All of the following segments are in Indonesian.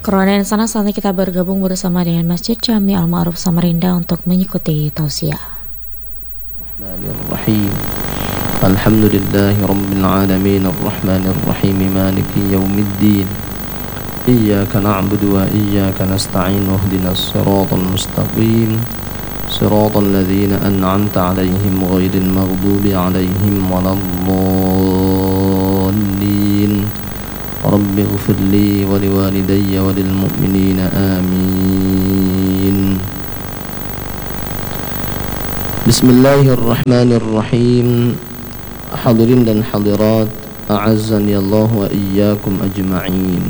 Kronen sana saatnya kita bergabung bersama dengan Masjid Jami Al-Ma'ruf Samarinda untuk mengikuti tausiah. Bismillahirrahmanirrahim. Alhamdulillahi rabbil alamin arrahmanir rahim maliki yaumiddin. Iyyaka na'budu wa iyyaka nasta'in ihdinas siratal mustaqim. Siratal ladzina an'amta 'alaihim ghairil maghdubi 'alaihim waladdallin. Rabbi ighfir li wa liwalidayya wa lil mu'minina amin. Bismillahirrahmanirrahim. Hadirin dan hadirat, a'azzani Allah wa iyyakum ajma'in.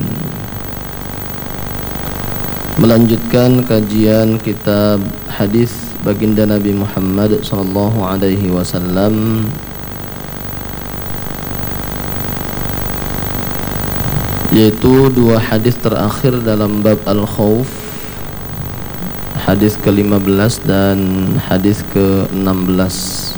Melanjutkan kajian kitab hadis baginda Nabi Muhammad sallallahu alaihi wasallam, yaitu dua hadis terakhir dalam bab al-khauf, hadis ke-15 dan hadis ke-16.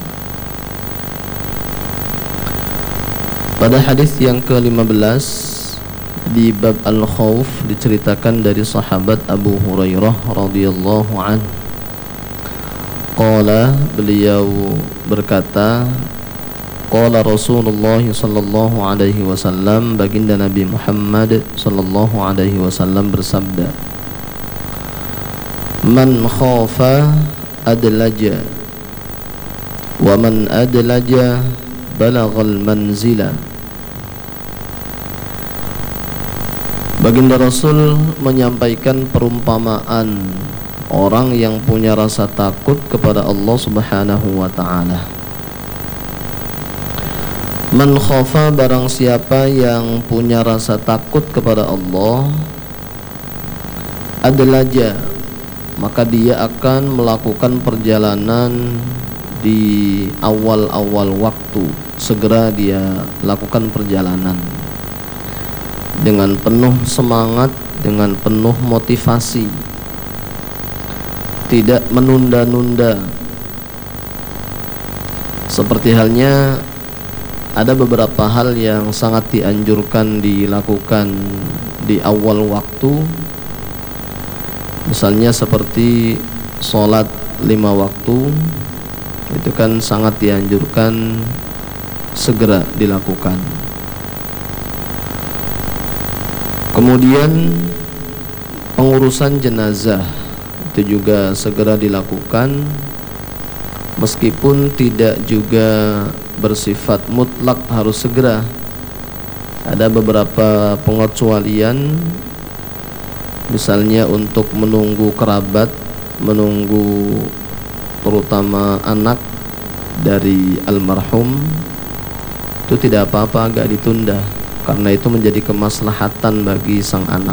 Pada hadis yang ke-15 di bab al-khauf diceritakan dari sahabat Abu Hurairah radhiyallahu an. Qala, beliau berkata, qala Rasulullah sallallahu alaihi wasallam, baginda Nabi Muhammad sallallahu alaihi wasallam bersabda, man khafa adlaja wa man adlaja balaghal manzila. Baginda Rasul menyampaikan perumpamaan orang yang punya rasa takut kepada Allah Subhanahu wa taala. Man khafa, barang siapa yang punya rasa takut kepada Allah, adlaja, maka dia akan melakukan perjalanan di awal-awal waktu. Segera dia lakukan perjalanan dengan penuh semangat, dengan penuh motivasi, tidak menunda-nunda. Seperti halnya ada beberapa hal yang sangat dianjurkan dilakukan di awal waktu, misalnya seperti sholat 5 waktu, itu kan sangat dianjurkan segera dilakukan. Kemudian pengurusan jenazah itu juga segera dilakukan, meskipun tidak juga bersifat mutlak harus segera. Ada beberapa pengecualian, misalnya untuk menunggu kerabat, menunggu terutama anak dari almarhum, itu tidak apa-apa agak ditunda, karena itu menjadi kemaslahatan bagi sang anak.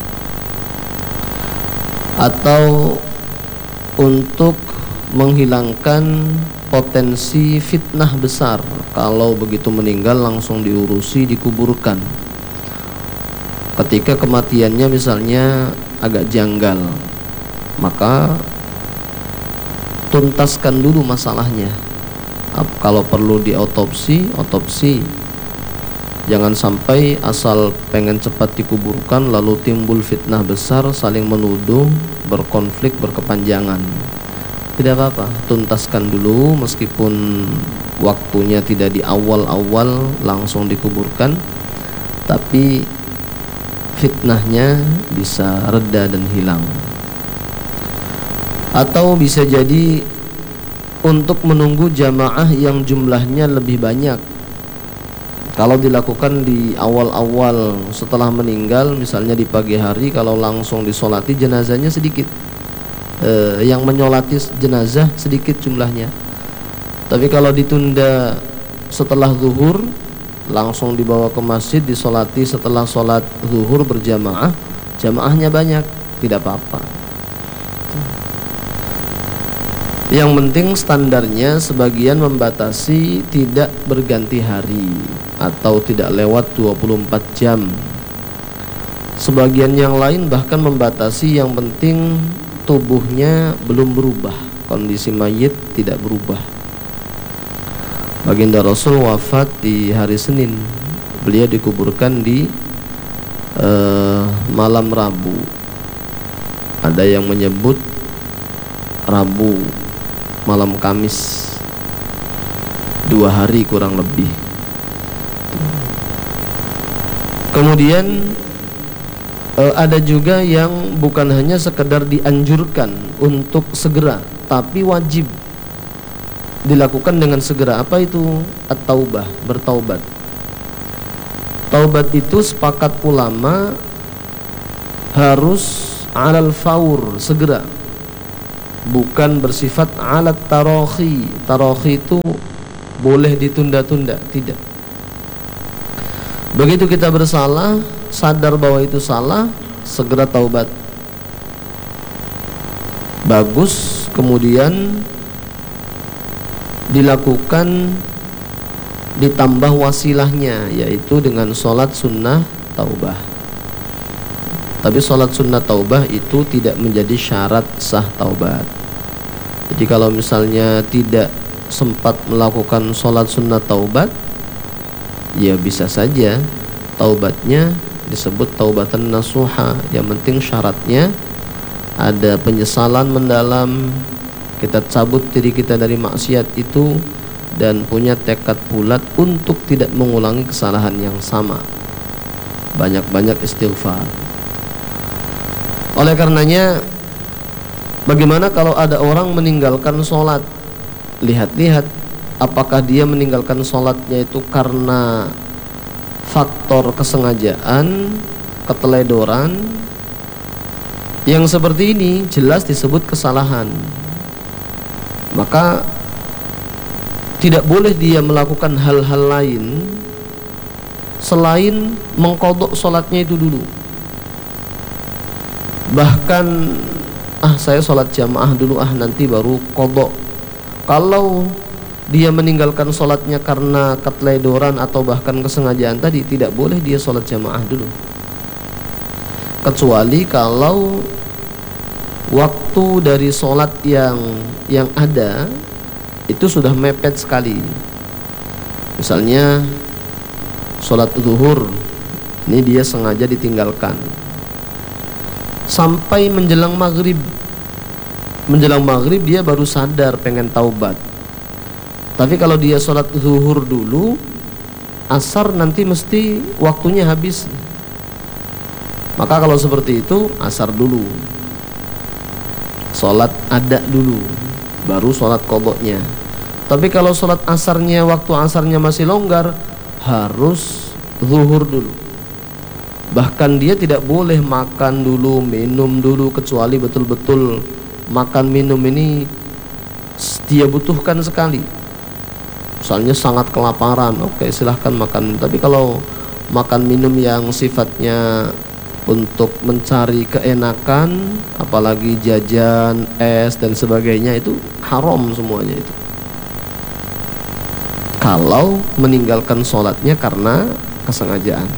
Atau untuk menghilangkan potensi fitnah besar, kalau begitu meninggal langsung diurusi, dikuburkan. Ketika kematiannya misalnya agak janggal, maka tuntaskan dulu masalahnya. Kalau perlu diotopsi, otopsi. Jangan sampai asal pengen cepat dikuburkan lalu timbul fitnah besar, saling menuduh, berkonflik, berkepanjangan. Tidak apa-apa, tuntaskan dulu, meskipun waktunya tidak di awal-awal langsung dikuburkan, tapi fitnahnya bisa reda dan hilang. Atau bisa jadi untuk menunggu jamaah yang jumlahnya lebih banyak. Kalau dilakukan di awal-awal setelah meninggal, misalnya di pagi hari, kalau langsung disolati jenazahnya sedikit, yang menyolati jenazah sedikit jumlahnya. Tapi kalau ditunda setelah zuhur, langsung dibawa ke masjid, disolati setelah sholat zuhur berjamaah, jamaahnya banyak, tidak apa-apa. Yang penting standarnya sebagian membatasi tidak berganti hari atau tidak lewat 24 jam. Sebagian yang lain bahkan membatasi yang penting tubuhnya belum berubah, kondisi mayit tidak berubah. Baginda Rasul wafat di hari Senin. Beliau dikuburkan di malam Rabu, ada yang menyebut Rabu malam Kamis, 2 hari kurang lebih. Kemudian ada juga yang bukan hanya sekedar dianjurkan untuk segera, tapi wajib dilakukan dengan segera. Apa itu at-taubah, bertaubat? Taubat itu sepakat ulama harus alal faur, segera, bukan bersifat alat tarohi. Tarohi itu boleh ditunda-tunda, tidak. Begitu kita bersalah, sadar bahwa itu salah, segera taubat. Bagus, kemudian dilakukan, ditambah wasilahnya, yaitu dengan sholat sunnah taubah. Tapi sholat sunnah taubah itu tidak menjadi syarat sah taubat. Jadi kalau misalnya tidak sempat melakukan sholat sunnah taubat, ya bisa saja taubatnya disebut taubatan nasuha. Yang penting syaratnya ada penyesalan mendalam, kita cabut diri kita dari maksiat itu, dan punya tekad bulat untuk tidak mengulangi kesalahan yang sama. Banyak-banyak istighfar. Oleh karenanya, bagaimana kalau ada orang meninggalkan sholat? Lihat-lihat apakah dia meninggalkan sholatnya itu karena faktor kesengajaan, keteledoran. Yang seperti ini jelas disebut kesalahan. Maka tidak boleh dia melakukan hal-hal lain selain mengqadha sholatnya itu dulu. Bahkan saya sholat jamaah dulu, nanti baru qadha. Kalau dia meninggalkan sholatnya karena keteledoran atau bahkan kesengajaan tadi, tidak boleh dia sholat jamaah dulu, kecuali kalau waktu dari sholat yang ada itu sudah mepet sekali. Misalnya sholat zuhur, ini dia sengaja ditinggalkan sampai menjelang maghrib. Menjelang maghrib dia baru sadar pengen taubat. Tapi kalau dia sholat zuhur dulu, asar nanti mesti waktunya habis. Maka kalau seperti itu, asar dulu, sholat ada dulu, baru sholat qadha-nya. Tapi kalau sholat asarnya, waktu asarnya masih longgar, harus zuhur dulu. Bahkan dia tidak boleh makan dulu, minum dulu, kecuali betul-betul makan minum ini dia butuhkan sekali. Misalnya sangat kelaparan, oke, silahkan makan. Tapi kalau makan minum yang sifatnya untuk mencari keenakan, apalagi jajan, es dan sebagainya, itu haram semuanya itu. Kalau meninggalkan sholatnya karena kesengajaan.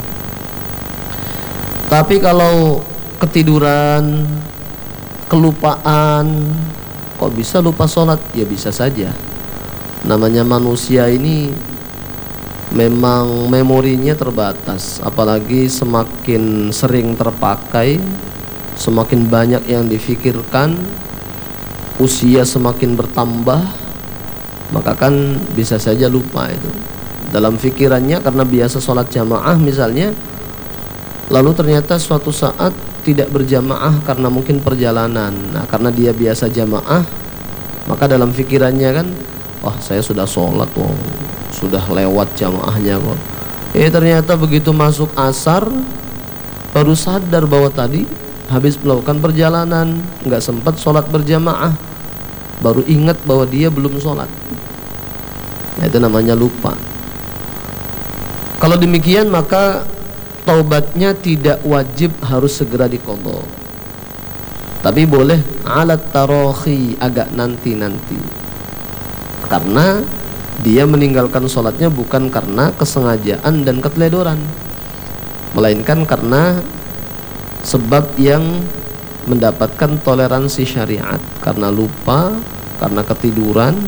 Tapi kalau ketiduran, kelupaan, kok bisa lupa sholat? Ya bisa saja. Namanya manusia ini memang memorinya terbatas. Apalagi semakin sering terpakai, semakin banyak yang difikirkan, usia semakin bertambah, maka kan bisa saja lupa itu. Dalam fikirannya karena biasa sholat jamaah misalnya, lalu ternyata suatu saat tidak berjamaah karena mungkin perjalanan. Nah, karena dia biasa jamaah, maka dalam fikirannya kan, saya sudah sholat, sudah lewat jamaahnya kok. Ternyata begitu masuk asar baru sadar bahwa tadi habis melakukan perjalanan, nggak sempat sholat berjamaah, baru ingat bahwa dia belum sholat. Itu namanya lupa. Kalau demikian maka taubatnya tidak wajib harus segera diqadha, tapi boleh alat tarohi, agak nanti-nanti. Karena dia meninggalkan sholatnya bukan karena kesengajaan dan keteledoran, melainkan karena sebab yang mendapatkan toleransi syariat, karena lupa, karena ketiduran.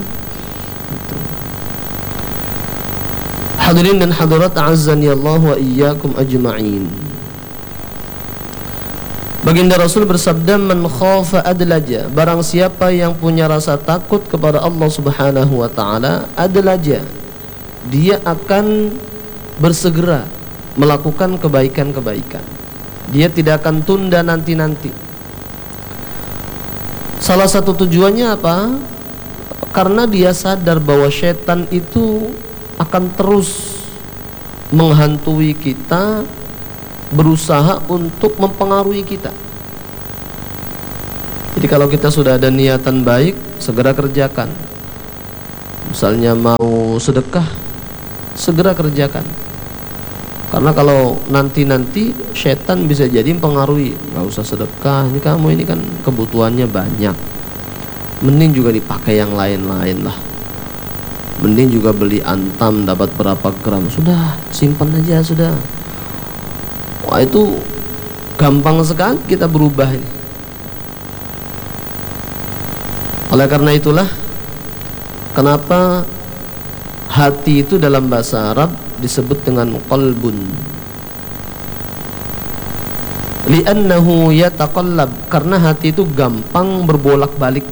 Hadirin dan hadirat a'azzani Allah wa iyyakum ajma'in. Baginda Rasul bersabda, man khafa adlaja, barang siapa yang punya rasa takut kepada Allah Subhanahu wa taala, adlaja, dia akan bersegera melakukan kebaikan-kebaikan. Dia tidak akan tunda nanti-nanti. Salah satu tujuannya apa? Karena dia sadar bahwa setan itu akan terus menghantui kita, berusaha untuk mempengaruhi kita. Jadi kalau kita sudah ada niatan baik, segera kerjakan. Misalnya mau sedekah, segera kerjakan. Karena kalau nanti-nanti setan bisa jadi mempengaruhi, nggak usah sedekah, ini kamu ini kan kebutuhannya banyak, mending juga dipakai yang lain-lain lah. Mending juga beli antam dapat berapa gram, sudah simpan aja sudah. Wah, itu gampang sekali kita berubah ini. Oleh karena itulah kenapa hati itu dalam bahasa Arab disebut dengan qalbun, li'annahu yataqallab, karena hati itu gampang berbolak-balik.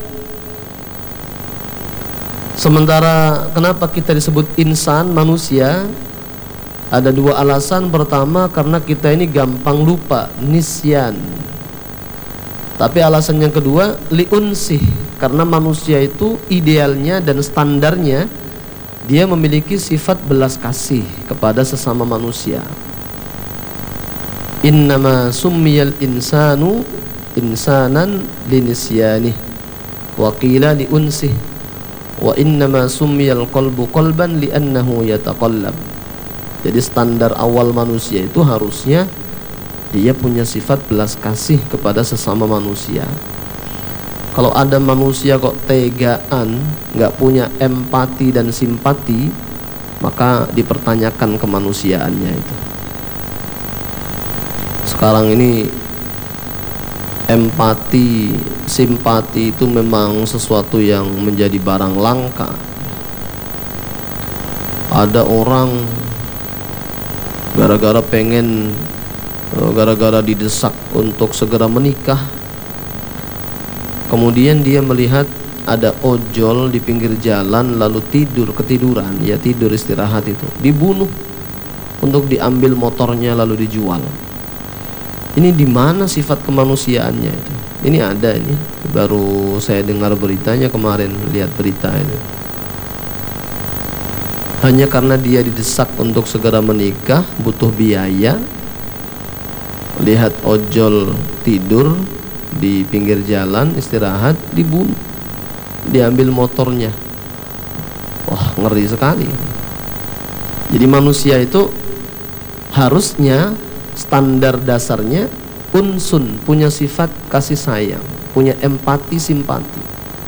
Sementara kenapa kita disebut insan, manusia? Ada dua alasan. Pertama, karena kita ini gampang lupa, nisyan. Tapi alasan yang kedua, liunsih, karena manusia itu idealnya dan standarnya dia memiliki sifat belas kasih kepada sesama manusia. Innama summiyal insanu insanan linisyanih wa qila liunsih wa innama summiyal qalbu qalban li'annahu yataqallab. Jadi standar awal manusia itu harusnya dia punya sifat belas kasih kepada sesama manusia. Kalau ada manusia kok tegaan, nggak punya empati dan simpati, maka dipertanyakan kemanusiaannya itu. Sekarang ini empati, simpati itu memang sesuatu yang menjadi barang langka. Ada orang gara-gara didesak untuk segera menikah, kemudian dia melihat ada ojol di pinggir jalan lalu ketiduran, ya tidur istirahat itu, dibunuh untuk diambil motornya lalu dijual. Ini di mana sifat kemanusiaannya itu? Ini ada, ini baru saya dengar beritanya kemarin, lihat berita itu. Hanya karena dia didesak untuk segera menikah, butuh biaya, lihat ojol tidur di pinggir jalan istirahat, dibunuh, diambil motornya. Wah, ngeri sekali. Jadi manusia itu harusnya standar dasarnya unsun, punya sifat kasih sayang, punya empati, simpati.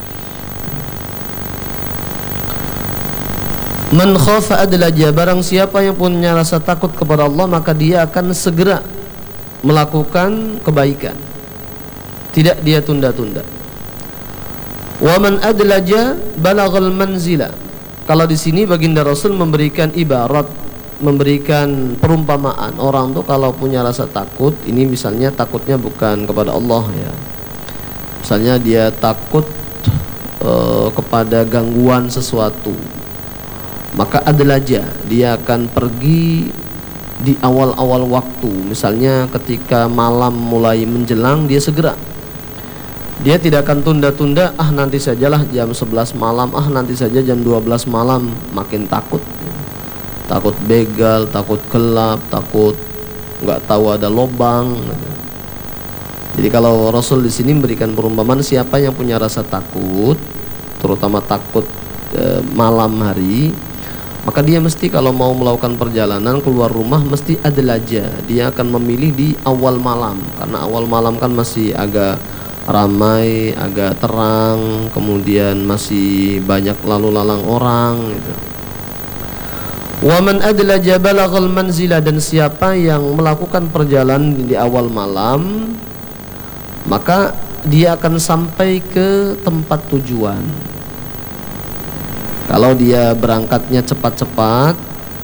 Man khafa adlaja, barang siapa yang punya rasa takut kepada Allah, maka dia akan segera melakukan kebaikan, tidak dia tunda-tunda. Wa man adlaja balaghal manzila. Kalau di sini baginda Rasul memberikan ibarat, memberikan perumpamaan. Orang tuh kalau punya rasa takut, ini misalnya takutnya bukan kepada Allah ya. Misalnya dia takut kepada gangguan sesuatu, maka adlaja, dia akan pergi di awal-awal waktu. Misalnya ketika malam mulai menjelang, dia segera. Dia tidak akan tunda-tunda, nanti sajalah jam 11 malam, nanti saja jam 12 malam. Makin takut, takut begal, takut gelap, takut nggak tahu ada lobang. Jadi kalau Rasul di sini memberikan perumpamaan, siapa yang punya rasa takut, terutama takut malam hari, maka dia mesti kalau mau melakukan perjalanan keluar rumah mesti adlaja, dia akan memilih di awal malam, karena awal malam kan masih agak ramai, agak terang, kemudian masih banyak lalu lalang orang gitu. Wa man adlaja balaghal manzila, dan siapa yang melakukan perjalanan di awal malam, maka dia akan sampai ke tempat tujuan. Kalau dia berangkatnya cepat-cepat,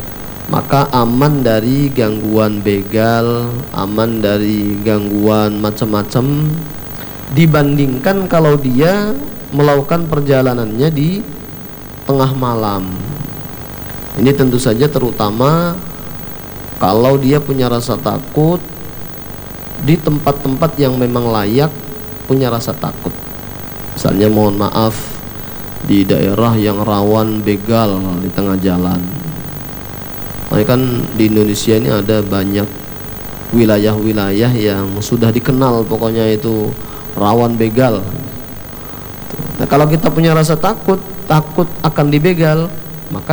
maka aman dari gangguan begal, aman dari gangguan macam-macam dibandingkan kalau dia melakukan perjalanannya di tengah malam. Ini tentu saja terutama kalau dia punya rasa takut di tempat-tempat yang memang layak punya rasa takut. Misalnya mohon maaf di daerah yang rawan begal di tengah jalan. Makanya kan di Indonesia ini ada banyak wilayah-wilayah yang sudah dikenal pokoknya itu rawan begal. Nah, kalau kita punya rasa takut akan dibegal,